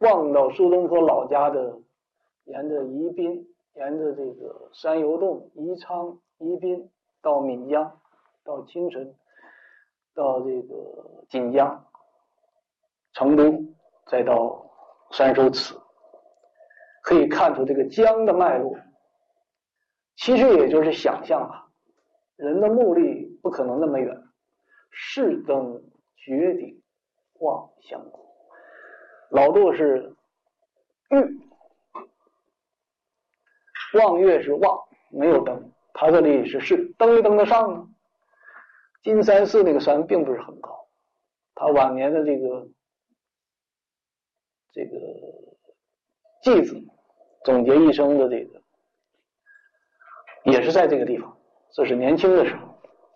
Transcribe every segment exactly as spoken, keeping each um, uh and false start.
望到苏东坡老家的，沿着宜宾，沿着这个山游洞、宜昌、宜宾到岷江，到青城，到这个锦江、成都，再到山手祠，可以看出这个江的脉络。其实也就是想象啊，人的目的不可能那么远，士登绝顶望乡国。老杜是玉，望月是望，没有登，他这里是士，登没登得上呢？金山寺那个山并不是很高，他晚年的这个这个偈子总结一生的这个也是在这个地方，这是年轻的时候。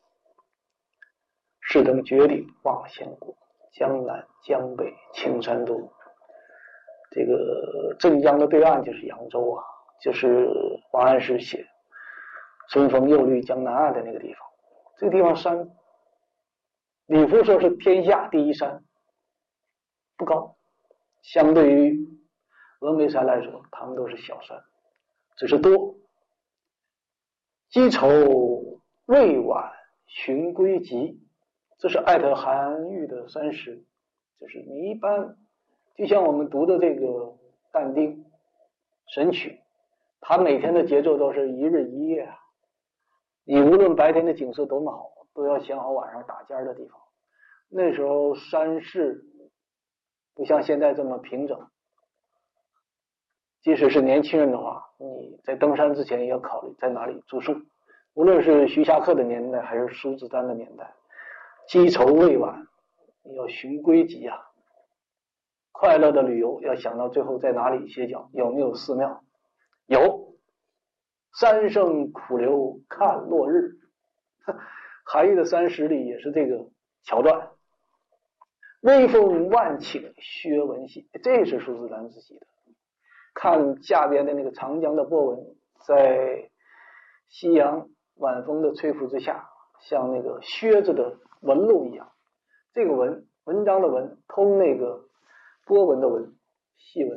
士登绝顶望乡国，江南江北青山多。这个镇江的对岸就是扬州啊，就是王安石写春风又绿江南岸的那个地方。这个地方山，李夫说是天下第一山，不高，相对于峨眉山来说，它们都是小山，只是多。积愁未晚寻归集，这是艾特韩愈的三诗，就是你一般就像我们读的这个但丁、神曲，他每天的节奏都是一日一夜啊。你无论白天的景色多么好，都要想好晚上打尖的地方。那时候山势不像现在这么平整，即使是年轻人的话，你在登山之前也要考虑在哪里住宿。无论是徐霞客的年代还是苏子丹的年代，积愁未晚，你要寻归集啊。快乐的旅游要想到最后在哪里歇脚，有没有寺庙？有，三生苦留看落日。韩愈的三十里也是这个桥段。微风万顷薛文系，这是苏子丹自己的。看下边的那个长江的波纹，在夕阳晚风的吹拂之下，像那个靴子的纹路一样。这个纹，文章的纹，通那个波纹的纹，细纹。